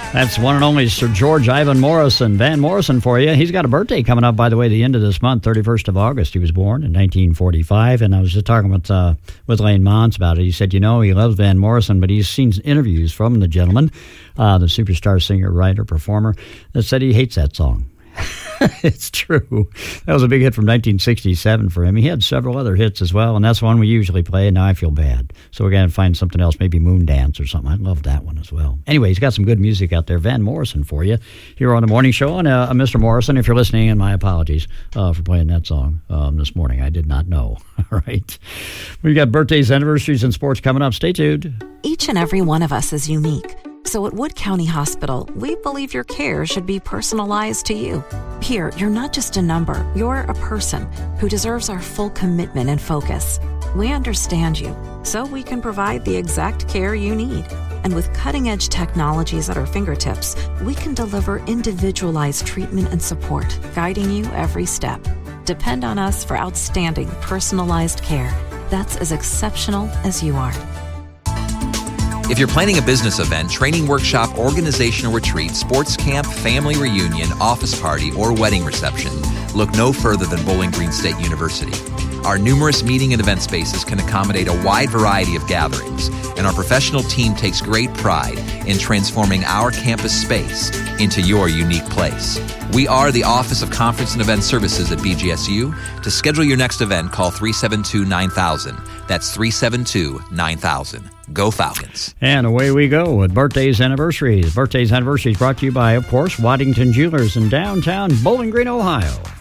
That's one and only Sir George Ivan Morrison. Van Morrison for you. He's got a birthday coming up, by the way, the end of this month, 31st of August. He was born in 1945, and I was just talking with Lane Mons about it. He said, he loves Van Morrison, but he's seen interviews from the gentleman, the superstar singer, writer, performer, that said he hates that song. It's true. That was a big hit from 1967 for him. He had several other hits as well, and that's one we usually play, and now I feel bad. So we're going to find something else, maybe Moon Dance or something. I love that one as well. Anyway, he's got some good music out there. Van Morrison for you here on the morning show. And Mr. Morrison, if you're listening, and my apologies for playing that song this morning. I did not know. All right. We've got birthdays, anniversaries, and sports coming up. Stay tuned. Each and every one of us is unique. So at Wood County Hospital, we believe your care should be personalized to you. Here, you're not just a number, you're a person who deserves our full commitment and focus. We understand you, so we can provide the exact care you need. And with cutting-edge technologies at our fingertips, we can deliver individualized treatment and support, guiding you every step. Depend on us for outstanding, personalized care that's as exceptional as you are. If you're planning a business event, training workshop, organizational retreat, sports camp, family reunion, office party, or wedding reception, look no further than Bowling Green State University. Our numerous meeting and event spaces can accommodate a wide variety of gatherings, and our professional team takes great pride in transforming our campus space into your unique place. We are the Office of Conference and Event Services at BGSU. To schedule your next event, call 372-9000. That's 372-9000. Go Falcons. And away we go with birthdays, anniversaries. Birthdays, anniversaries brought to you by, of course, Waddington Jewelers in downtown Bowling Green, Ohio.